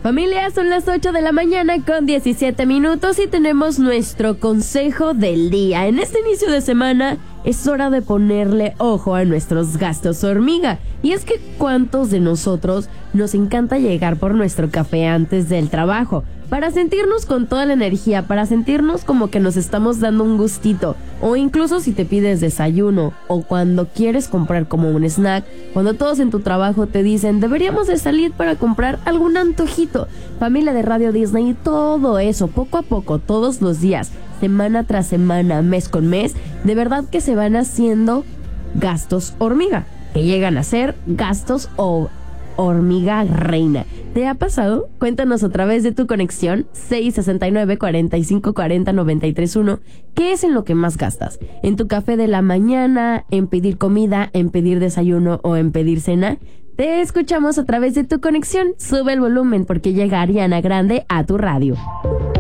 Familia, son las 8 de la mañana con 17 minutos y tenemos nuestro consejo del día. En este inicio de semana es hora de ponerle ojo a nuestros gastos hormiga. Y es que ¿cuántos de nosotros nos encanta llegar por nuestro café antes del trabajo? Para sentirnos con toda la energía, para sentirnos como que nos estamos dando un gustito. O incluso si te pides desayuno o cuando quieres comprar como un snack, cuando todos en tu trabajo te dicen deberíamos de salir para comprar algún antojito. Familia de Radio Disney, todo eso, poco a poco, todos los días, semana tras semana, mes con mes, de verdad que se van haciendo gastos hormiga, que llegan a ser gastos o hormiga reina. ¿Te ha pasado? Cuéntanos a través de tu conexión 669-4540-931. ¿Qué es en lo que más gastas? ¿En tu café de la mañana? ¿En pedir comida? ¿En pedir desayuno? ¿O en pedir cena? Te escuchamos a través de tu conexión. Sube el volumen porque llega Ariana Grande a tu radio.